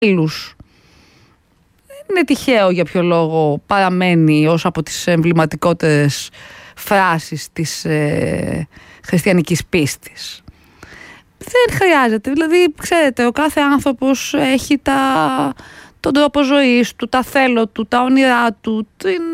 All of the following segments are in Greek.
άλλους. Είναι τυχαίο για ποιο λόγο παραμένει ως από τις εμβληματικότερες φράσεις της χριστιανικής πίστης. Δεν χρειάζεται, δηλαδή ξέρετε, ο κάθε άνθρωπος έχει τον τρόπο ζωής του, τα θέλω του, τα όνειρά του,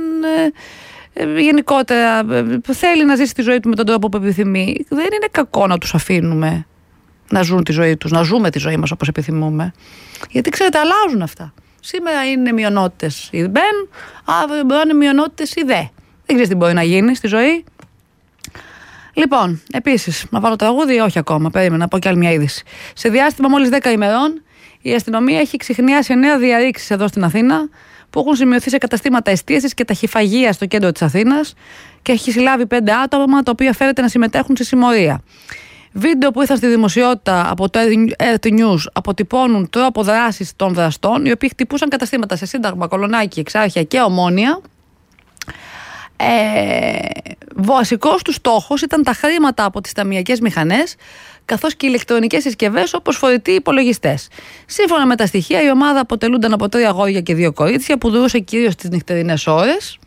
γενικότερα θέλει να ζήσει τη ζωή του με τον τρόπο που επιθυμεί. Δεν είναι κακό να τους αφήνουμε να ζουν τη ζωή τους, να ζούμε τη ζωή μας όπως επιθυμούμε. Γιατί ξέρετε, αλλάζουν αυτά. Σήμερα είναι μειονότητες οι μπεν, αύριο μπορεί να είναι μειονότητες οι δε. Δεν ξέρεις τι μπορεί να γίνει στη ζωή. Λοιπόν, επίσης, να βάλω τραγούδι, όχι ακόμα, περίμενα να πω κι άλλη μια είδηση. Σε διάστημα μόλις 10 ημερών, η αστυνομία έχει ξιχνιάσει 9 διαρρήξεις εδώ στην Αθήνα, που έχουν σημειωθεί σε καταστήματα εστίασης και ταχυφαγία στο κέντρο της Αθήνας και έχει συλλάβει 5 άτομα τα οποία φέρεται να συμμετέχουν στη συμμορία. Βίντεο που ήρθαν στη δημοσιότητα από το RT News αποτυπώνουν τρόπο δράσης των δραστών, οι οποίοι χτυπούσαν καταστήματα σε Σύνταγμα, Κολονάκι, Εξάρχεια και Ομόνια. Βασικός του στόχος ήταν τα χρήματα από τις ταμειακές μηχανές, καθώς και ηλεκτρονικές συσκευές όπως φορητοί υπολογιστές. Σύμφωνα με τα στοιχεία, η ομάδα αποτελούνταν από 3 αγόρια και 2 κορίτσια που δρούσε κυρίως τις νυχτερινές ώρες.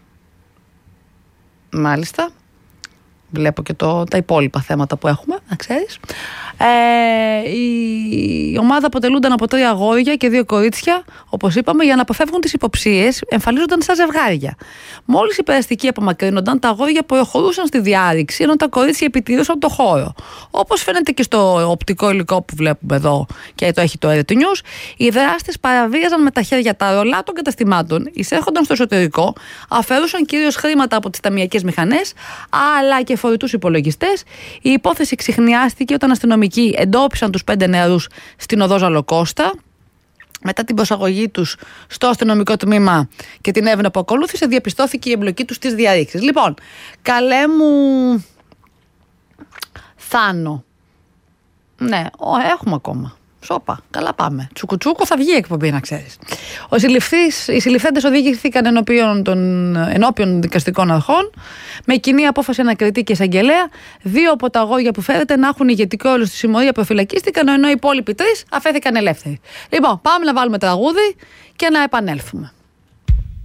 Μάλιστα. Βλέπω και τα υπόλοιπα θέματα που έχουμε, να ξέρεις. Η ομάδα αποτελούνταν από 3 αγόρια και 2 κορίτσια, όπως είπαμε, για να αποφεύγουν τις υποψίες, εμφανίζονταν σαν ζευγάρια. Μόλις οι περαστικοί απομακρύνονταν, τα αγόρια προχωρούσαν στη διάρρηξη, ενώ τα κορίτσια επιτηρούσαν το χώρο. Όπως φαίνεται και στο οπτικό υλικό που βλέπουμε εδώ και το έχει το RT News, οι δράστες παραβίαζαν με τα χέρια τα ρολά των καταστημάτων, εισέρχονταν στο εσωτερικό, αφαιρούσαν κυρίως χρήματα από τις ταμειακές μηχανές, αλλά και φορητούς υπολογιστές. Η υπόθεση ξιχνιάστηκε όταν αστυνομικοί εντόπισαν τους 5 νεαρούς στην οδό Ζαλοκώστα. Μετά την προσαγωγή τους στο αστυνομικό τμήμα και την έρευνα που ακολούθησε, διαπιστώθηκε η εμπλοκή τους στις διαρρήξεις. Λοιπόν, καλέ μου Θάνο. Ναι, έχουμε ακόμα. Σόπα, καλά πάμε. Τσουκουτσούκο θα βγει η εκπομπή, να ξέρεις. Οι συλληφθέντες οδηγήθηκαν ενώπιον δικαστικών αρχών, με κοινή απόφαση ανακριτή και εισαγγελέα. 2 από τα αγόρια που φέρεται να έχουν ηγετικό ρόλο στη συμμορία προφυλακίστηκαν, ενώ οι υπόλοιποι 3 αφέθηκαν ελεύθεροι. Λοιπόν, πάμε να βάλουμε τραγούδι και να επανέλθουμε.